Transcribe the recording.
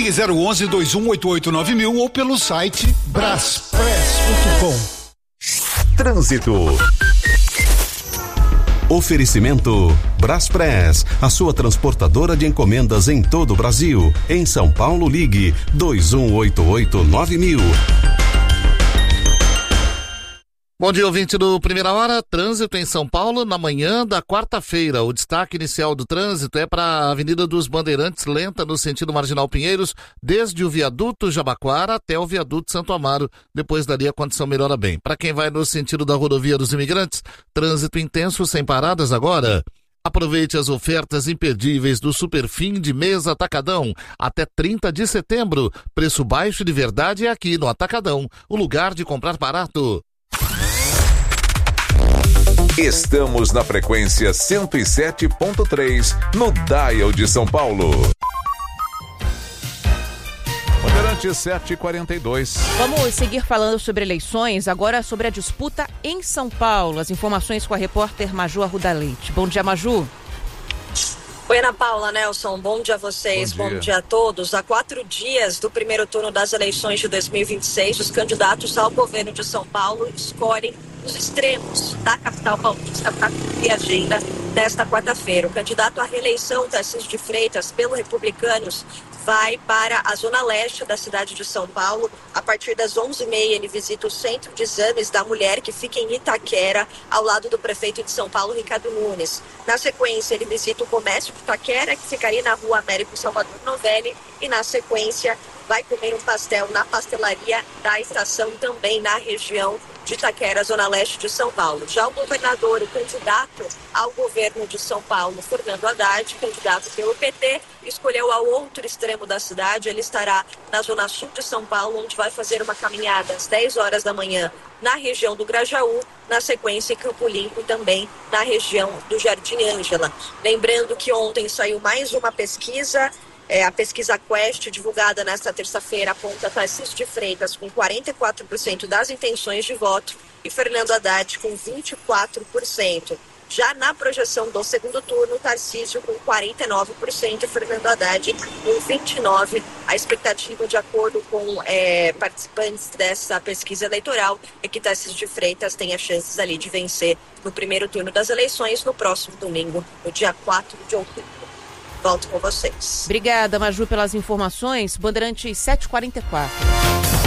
Ligue 011-2188-9000 ou pelo site braspress.com. Trânsito. Oferecimento Braspress, a sua transportadora de encomendas em todo o Brasil. Em São Paulo, ligue 2188-9000. Bom dia, ouvinte do Primeira Hora. Trânsito em São Paulo na manhã da quarta-feira. O destaque inicial do trânsito é para a Avenida dos Bandeirantes, lenta no sentido Marginal Pinheiros, desde o viaduto Jabaquara até o viaduto Santo Amaro. Depois dali a condição melhora bem. Para quem vai no sentido da Rodovia dos Imigrantes, trânsito intenso sem paradas agora. Aproveite as ofertas imperdíveis do Super Fim de Mês Atacadão. Até 30 de setembro. Preço baixo de verdade é aqui no Atacadão, o lugar de comprar barato. Estamos na frequência 107.3 no Dial de São Paulo. Bandeirantes 7h42. Vamos seguir falando sobre eleições, agora sobre a disputa em São Paulo. As informações com a repórter Maju Arruda Leite. Bom dia, Maju. Oi, Ana Paula, Nelson, bom dia a vocês, bom dia a todos. Há 4 dias do primeiro turno das eleições de 2026, os candidatos ao governo de São Paulo escolhem os extremos da capital paulista para cumprir a agenda desta quarta-feira. O candidato à reeleição, Tarcísio de Freitas, pelo Republicanos, vai para a zona leste da cidade de São Paulo. A partir das 11h30, ele visita o Centro de Exames da Mulher, que fica em Itaquera, ao lado do prefeito de São Paulo, Ricardo Nunes. Na sequência, ele visita o comércio de Itaquera, que ficaria na rua Américo Salvador Novelli, e na sequência vai comer um pastel na pastelaria da estação, também na região de Itaquera, zona leste de São Paulo. Já o governador, o candidato ao governo de São Paulo, Fernando Haddad, candidato pelo PT, escolheu ao outro extremo da cidade. Ele estará na zona sul de São Paulo, onde vai fazer uma caminhada às 10 horas da manhã na região do Grajaú, na sequência em Campo Limpo e também na região do Jardim Ângela. Lembrando que ontem saiu mais uma pesquisa, a pesquisa Quest, divulgada nesta terça-feira, aponta Tarcísio de Freitas com 44% das intenções de voto e Fernando Haddad com 24%. Já na projeção do segundo turno, Tarcísio com 49% e Fernando Haddad com 29%. A expectativa, de acordo com participantes dessa pesquisa eleitoral, é que Tarcísio de Freitas tenha chances ali de vencer no primeiro turno das eleições no próximo domingo, no dia 4 de outubro. Volto com vocês. Obrigada, Maju, pelas informações. Bandeirantes 7h44.